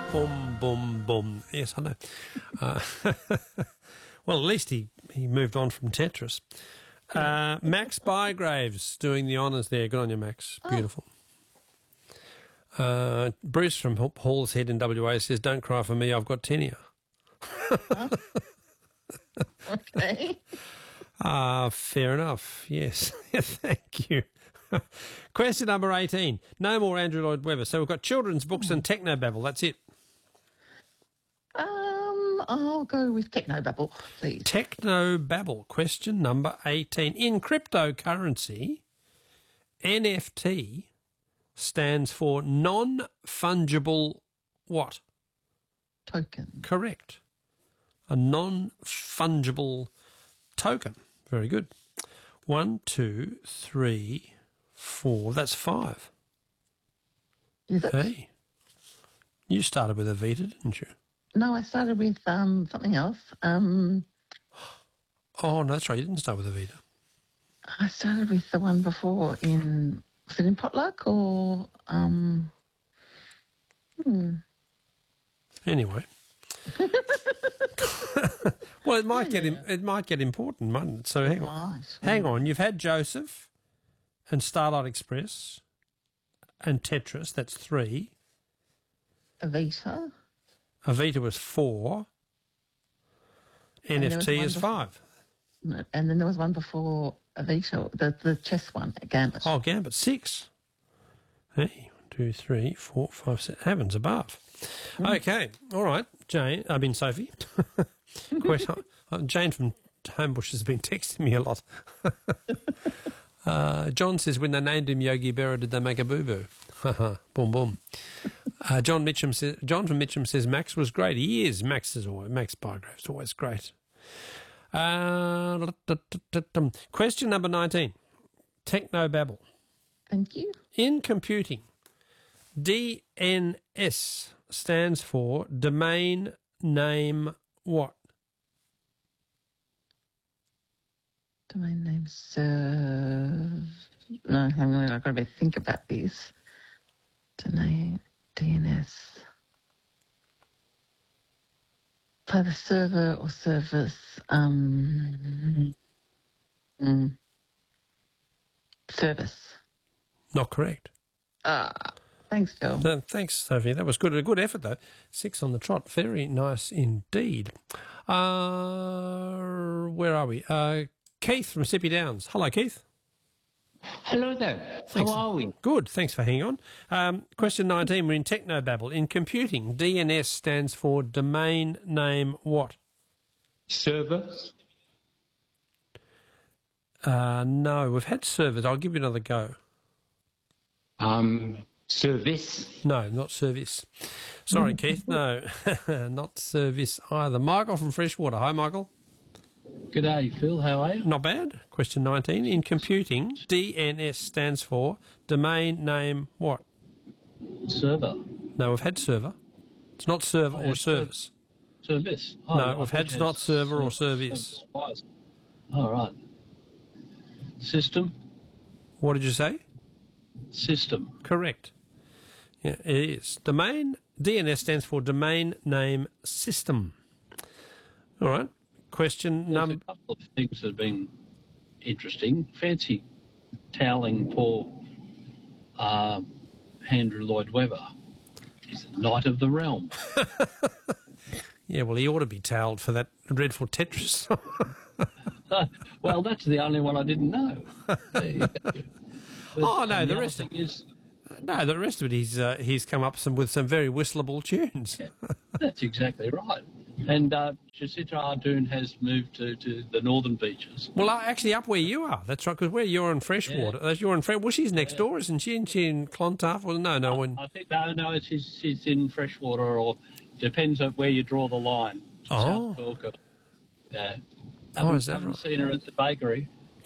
Boom, boom, boom. Yes, I know. Well, at least he moved on from Tetris. Max Bygraves doing the honours there. Good on you, Max. Beautiful. Bruce from Hall's Head in WA says, "Don't cry for me, I've got tinea." Okay. Fair enough. Yes. Thank you. Question number 18. No more Andrew Lloyd Webber. So we've got children's books and technobabble. That's it. I'll go with Technobabble, please. Technobabble. Question number 18. In cryptocurrency, NFT stands for non-fungible what? Token. Correct. A non-fungible token. Very good. 1, 2, 3, 4. That's 5. Is it? Hey. You started with Avita, didn't you? No, I started with something else. Oh, no, that's right. You didn't start with Avita. I started with the one before was it in Potluck or Anyway. Well, it might get important, mightn't it? So hang on. Right. Hang on. You've had Joseph and Starlight Express and Tetris. That's 3. Avita. Avita was 4. NFT is 5. And then there was one before Avita, the chess one, Gambit. Oh, Gambit, 6. Hey, 1, 2, 3, 4, 5, 6. Heavens above. Okay, all right, Sophie. Jane from Homebush has been texting me a lot. John says, when they named him Yogi Berra, did they make a boo-boo? Boom, boom. John from Mitcham says Max was great. He is. Max Bygrave's always great. Question number 19. Technobabble. Thank you. In computing, DNS stands for domain name what? Domain name serve. No, hang on, I've got to think about this. Domain DNS. Either server or service. Service. Not correct. Thanks, Phil. Thanks, Sophie. That was good. A good effort, though. 6 on the trot. Very nice indeed. Where are we? Keith from Sippy Downs. Hello, Keith. Hello there. Thanks. How are we? Good. Thanks for hanging on. Question 19. We're in Technobabble. In computing, DNS stands for domain name what? Server? No, we've had servers. I'll give you another go. Service? No, not service. Sorry, Keith. No, not service either. Michael from Freshwater. Hi, Michael. G'day, Phil. How are you? Not bad. Question 19. In computing, DNS stands for domain name what? Server. No, we've had server. It's not server or service. Service? No, we've had not server or service. All right. System? What did you say? System. Correct. Yeah, it is. DNS stands for domain name system. All right. Question There's number... a couple of things that have been interesting. Fancy toweling poor Andrew Lloyd Webber. He's the Knight of the Realm. Yeah, well, he ought to be towelled for that dreadful Tetris. Well, that's the only one I didn't know. Oh, no, the rest of it. No, the rest of it, he's come up with some very whistleable tunes. Yeah, that's exactly right. And Chitra Ardern has moved to the northern beaches. Well, actually, up where you are. That's right, because you're in Freshwater. Yeah. You're in well, she's next door, isn't she? Isn't she in Clontarf? Well, no. I think no, she's in Freshwater, or depends on where you draw the line. Oh. South Falkirk. Yeah. Is that haven't right? seen her at the bakery.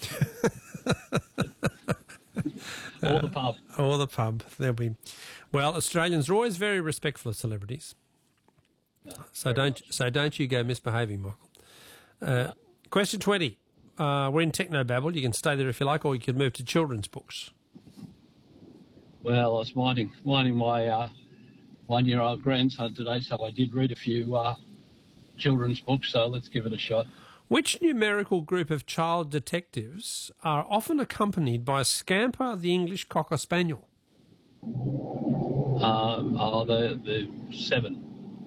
Or the pub. Or the pub. There'll be. Well, Australians are always very respectful of celebrities. So don't you go misbehaving, Michael. Question 20. We're in Technobabble. You can stay there if you like, or you can move to children's books. Well, I was minding my one-year-old grandson today, so I did read a few children's books, so let's give it a shot. Which numerical group of child detectives are often accompanied by Scamper, the English Cocker Spaniel? The 7.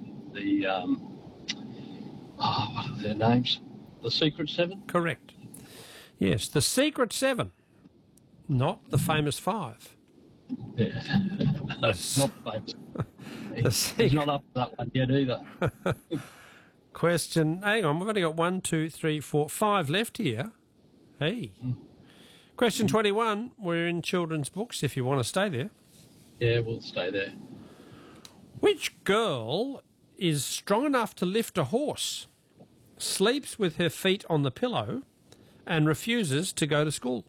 What are their names? The Secret 7? Correct. Yes, the Secret 7, not the famous 5. Yeah. Not famous. He's not up to that one yet either. Question, hang on, we've only got 1, 2, 3, 4, 5 left here. Hey. Question 21, we're in children's books if you want to stay there. Yeah, we'll stay there. Which girl is strong enough to lift a horse, sleeps with her feet on the pillow, and refuses to go to school?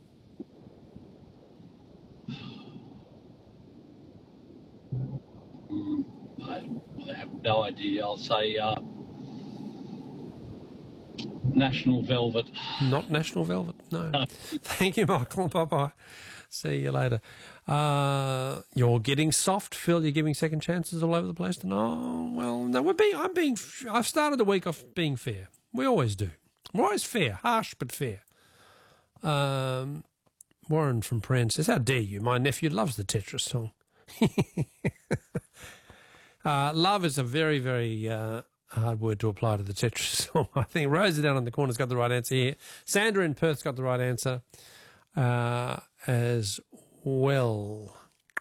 I have no idea. I'll say National Velvet. Not National Velvet, no. Thank you, Michael. Bye-bye. See you later. You're getting soft, Phil. You're giving second chances all over the place. Oh, well, no, I've started the week off being fair. We always do. We're always fair, harsh but fair. Warren from Pran says, how dare you? My nephew loves the Tetris song. Love is a very, very hard word to apply to the Tetris song. I think Rosie down on the corner's got the right answer here. Sandra in Perth's got the right answer as well.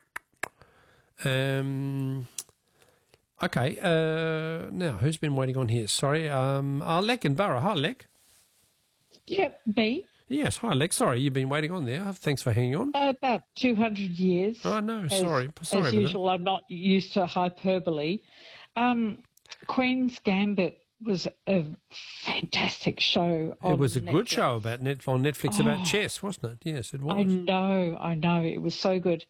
Okay, now who's been waiting on here? Sorry, Lek in Burra. Hi, Lek. Yep, me. Yes, hi, Lek. Sorry, you've been waiting on there. Thanks for hanging on. About 200 years. Oh, no, sorry. As usual, I'm not used to hyperbole. Queen's Gambit was a fantastic show. It was a Netflix. good show on Netflix about chess, wasn't it? Yes, it was. I know. It was so good.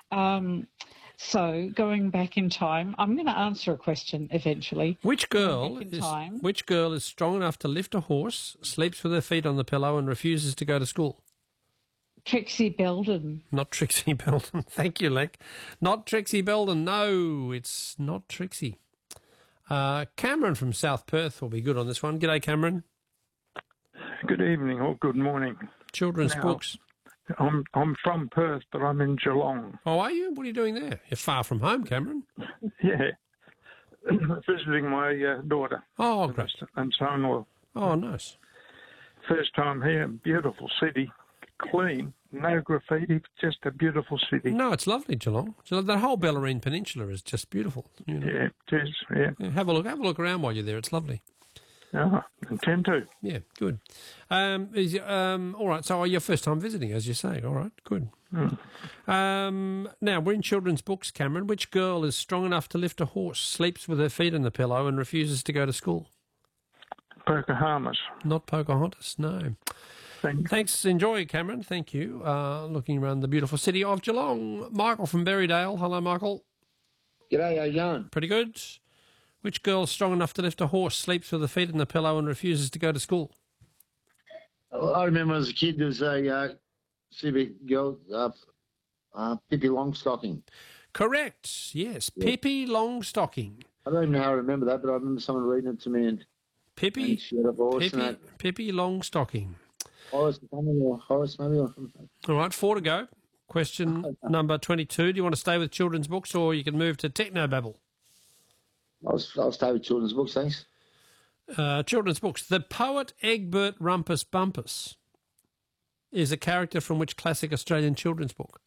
So going back in time, I'm going to answer a question eventually. Which girl is strong enough to lift a horse, sleeps with her feet on the pillow, and refuses to go to school? Trixie Belden. Not Trixie Belden. Thank you, Lek. Not Trixie Belden. No, it's not Trixie. Cameron from South Perth will be good on this one. G'day, Cameron. Good evening or good morning. Children's books. I'm from Perth, but I'm in Geelong. Oh, are you? What are you doing there? You're far from home, Cameron. Yeah. Visiting my daughter. Oh, great. And son-in-law. Oh, nice. First time here. Beautiful city. Clean. No graffiti. Just a beautiful city. No, it's lovely, Geelong. So the whole Bellarine Peninsula is just beautiful. You know. Yeah, it is. Yeah. Have a look around while you're there. It's lovely. Oh, intend to. Yeah, good. All right, so your first time visiting, as you say. All right, good. Now, we're in children's books, Cameron. Which girl is strong enough to lift a horse, sleeps with her feet on the pillow, and refuses to go to school? Pocahontas. Not Pocahontas, no. Thanks. Enjoy, Cameron. Thank you. Looking around the beautiful city of Geelong. Michael from Berrydale. Hello, Michael. G'day, how you going? Pretty good. Which girl is strong enough to lift a horse, sleeps with her feet on the pillow, and refuses to go to school? I remember as a kid there was a civic girl, Pippi Longstocking. Correct. Yes, yeah. Pippi Longstocking. I don't even know how I remember that, but I remember someone reading it to me. And Pippi Longstocking. Horace maybe or something. All right, 4 to go. Question number 22. Do you want to stay with children's books or you can move to Technobabble? I'll stay with children's books, thanks. Children's books. The poet Egbert Rumpus Bumpus is a character from which classic Australian children's book?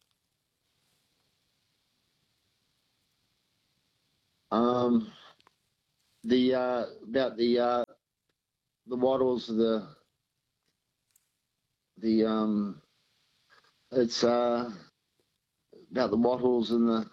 About the wattles, it's about the wattles and the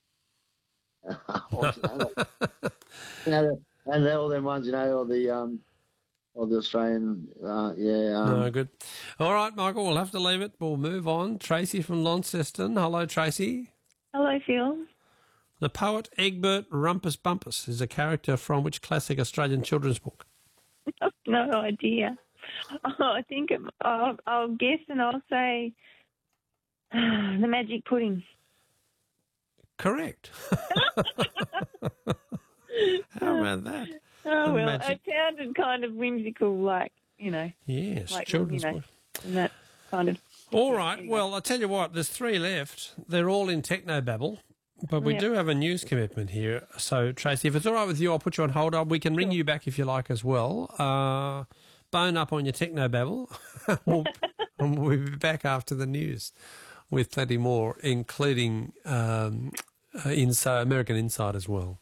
and all them ones, all the Australian, no, good. All right, Michael, we'll have to leave it. We'll move on. Tracy from Launceston. Hello, Tracy. Hello, Phil. The poet Egbert Rumpus Bumpus is a character from which classic Australian children's book? No idea. I think I'll guess and I'll say The Magic Pudding. Correct. How about that? Oh, well, Magic. it sounded kind of whimsical, like, Yes, like, children's book. and that kind of... All right, well, I'll tell you what, there's 3 left. They're all in Technobabble, but we do have a news commitment here. So, Tracy, if it's all right with you, I'll put you on hold. We can ring you back if you like as well. Bone up on your Technobabble. And we'll be back after the news with plenty more, including American Insight as well.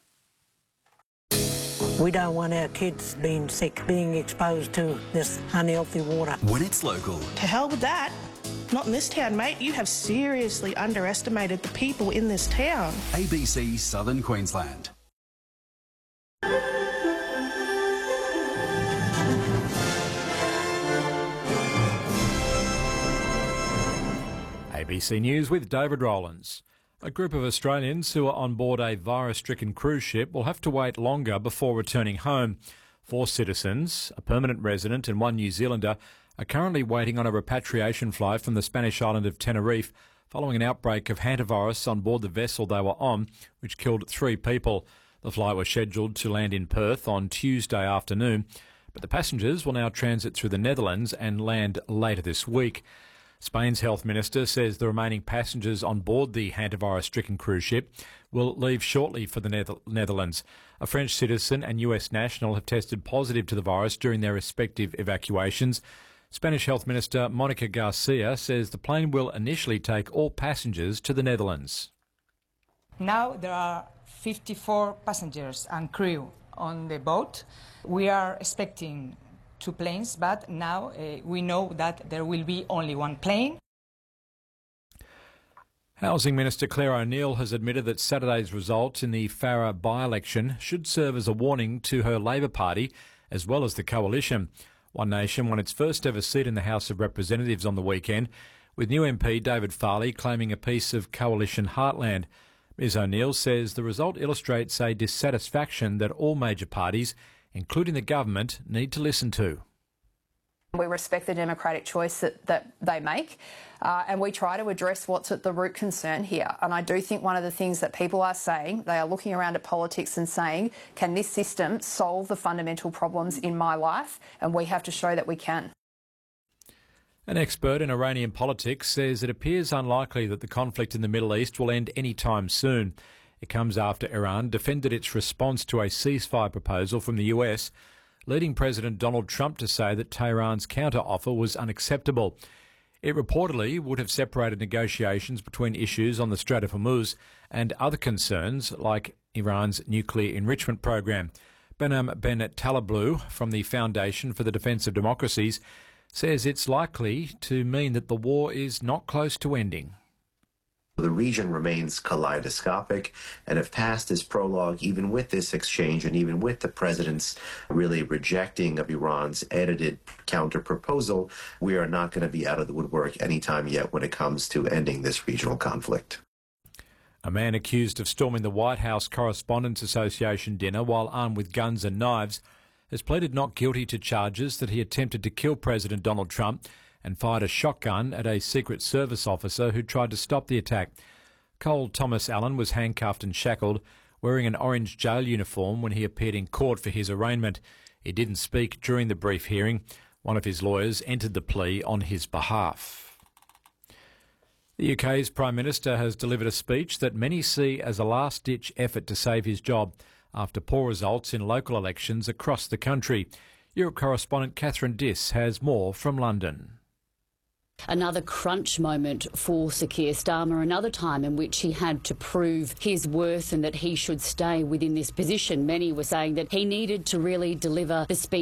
We don't want our kids being sick, being exposed to this unhealthy water. When it's local. To hell with that. Not in this town, mate. You have seriously underestimated the people in this town. ABC Southern Queensland. ABC News with David Rowlands. A group of Australians who are on board a virus-stricken cruise ship will have to wait longer before returning home. 4 citizens, a permanent resident and 1 New Zealander, are currently waiting on a repatriation flight from the Spanish island of Tenerife following an outbreak of hantavirus on board the vessel they were on, which killed 3 people. The flight was scheduled to land in Perth on Tuesday afternoon, but the passengers will now transit through the Netherlands and land later this week. Spain's health minister says the remaining passengers on board the hantavirus-stricken cruise ship will leave shortly for the Netherlands. A French citizen and US national have tested positive to the virus during their respective evacuations. Spanish Health Minister Monica Garcia says the plane will initially take all passengers to the Netherlands. Now there are 54 passengers and crew on the boat. We are expecting 2 planes, but now we know that there will be only 1 plane. Housing Minister Claire O'Neil has admitted that Saturday's result in the Farrer by-election should serve as a warning to her Labor Party as well as the coalition. One Nation won its first ever seat in the House of Representatives on the weekend, with new MP David Farley claiming a piece of coalition heartland. Ms O'Neil says the result illustrates a dissatisfaction that all major parties, including the government, need to listen to. We respect the democratic choice that they make, and we try to address what's at the root concern here. And I do think one of the things that people are saying, they are looking around at politics and saying, can this system solve the fundamental problems in my life? And we have to show that we can. An expert in Iranian politics says it appears unlikely that the conflict in the Middle East will end any time soon. It comes after Iran defended its response to a ceasefire proposal from the US, leading President Donald Trump to say that Tehran's counter-offer was unacceptable. It reportedly would have separated negotiations between issues on the Strait of Hormuz and other concerns like Iran's nuclear enrichment program. Behnam Ben Taleblu from the Foundation for the Defence of Democracies says it's likely to mean that the war is not close to ending. The region remains kaleidoscopic, and if past this prologue, even with this exchange and even with the president's really rejecting of Iran's edited counter-proposal, we are not going to be out of the woodwork anytime yet when it comes to ending this regional conflict. A man accused of storming the White House Correspondents' Association dinner while armed with guns and knives has pleaded not guilty to charges that he attempted to kill President Donald Trump and fired a shotgun at a Secret Service officer who tried to stop the attack. Cole Thomas Allen was handcuffed and shackled, wearing an orange jail uniform when he appeared in court for his arraignment. He didn't speak during the brief hearing. One of his lawyers entered the plea on his behalf. The UK's Prime Minister has delivered a speech that many see as a last-ditch effort to save his job after poor results in local elections across the country. Europe correspondent Catherine Diss has more from London. Another crunch moment for Sir Keir Starmer, another time in which he had to prove his worth and that he should stay within this position. Many were saying that he needed to really deliver the speech